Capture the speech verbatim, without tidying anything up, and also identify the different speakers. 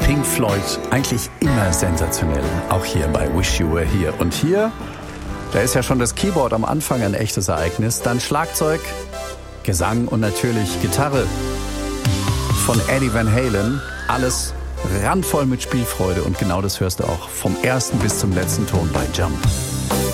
Speaker 1: Pink Floyd, eigentlich immer sensationell. Auch hier bei Wish You Were Here. Und hier, da ist ja schon das Keyboard am Anfang ein echtes Ereignis. Dann Schlagzeug, Gesang und natürlich Gitarre von Eddie Van Halen. Alles randvoll mit Spielfreude. Und genau das hörst du auch vom ersten bis zum letzten Ton bei Jump.